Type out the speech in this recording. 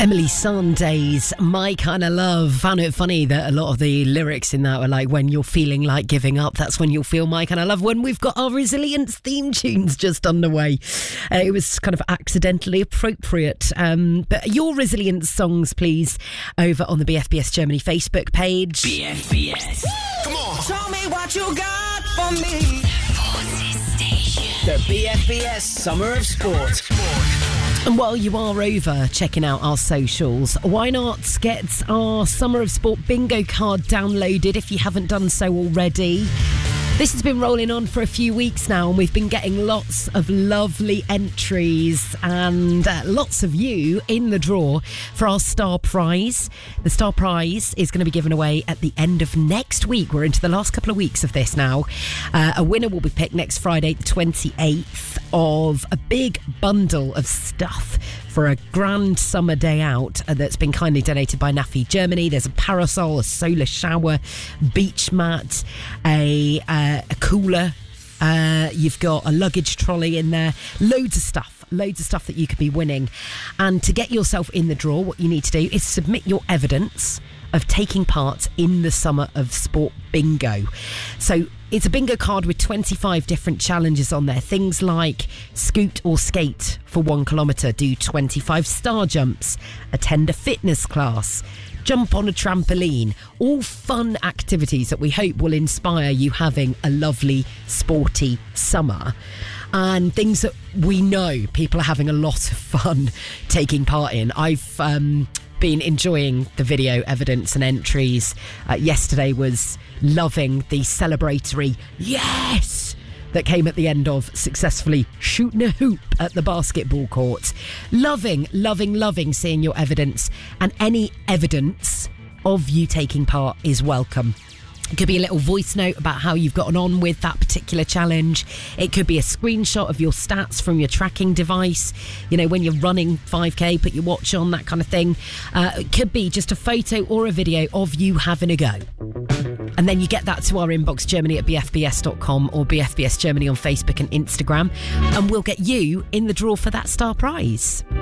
Emily Sandé's My Kind of Love. Found it funny that a lot of the lyrics in that were like, when you're feeling like giving up, that's when you'll feel my kind of love. When we've got our Resilience theme tunes just underway, it was kind of accidentally appropriate. But your Resilience songs, please, over on the BFBS Germany Facebook page. BFBS. Come on. Show me what you got for me. Station. The BFBS Summer of Sport. And while you are over checking out our socials, why not get our Summer of Sport bingo card downloaded if you haven't done so already? This has been rolling on for a few weeks now, and we've been getting lots of lovely entries and lots of you in the draw for our Star Prize. The Star Prize is going to be given away at the end of next week. We're into the last couple of weeks of this now. A winner will be picked next Friday, the 28th, of a big bundle of stuff for a grand summer day out that's been kindly donated by NAFI Germany. There's a parasol, a solar shower, beach mat, a cooler. You've got a luggage trolley in there. Loads of stuff that you could be winning. And to get yourself in the draw, what you need to do is submit your evidence of taking part in the Summer of Sport bingo. So it's a bingo card with 25 different challenges on there. Things like scoot or skate for 1 kilometre, do 25 star jumps, attend a fitness class, jump on a trampoline. All fun activities that we hope will inspire you having a lovely, sporty summer. And things that we know people are having a lot of fun taking part in. I've been enjoying the video evidence and entries. Yesterday was loving the celebratory yes that came at the end of successfully shooting a hoop at the basketball court. Loving seeing your evidence, and any evidence of you taking part is welcome. It could be a little voice note about how you've gotten on with that particular challenge. It could be a screenshot of your stats from your tracking device. You know, when you're running 5K, put your watch on, that kind of thing. It could be just a photo or a video of you having a go. And then you get that to our inbox, germany@bfbs.com, or BFBS Germany on Facebook and Instagram. And we'll get you in the draw for that Star Prize.